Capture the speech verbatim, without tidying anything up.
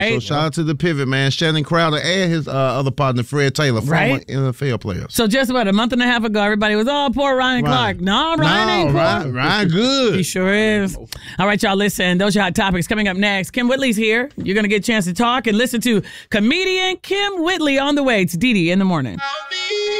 So shout out to the pivot, man. Shannon Crowder and his uh, other partner, Fred Taylor, former Right. N F L players. So just about a month and a half ago, everybody was, oh, poor Ryan, Ryan. Clark. No, Ryan no, ain't poor. Ryan, Ryan good. He sure is. All right, y'all, listen. Those are your hot topics. Coming up next, Kim Whitley's here. You're going to get a chance to talk and listen to comedian Kim Whitley on the way. It's Dee Dee in the morning. I'll be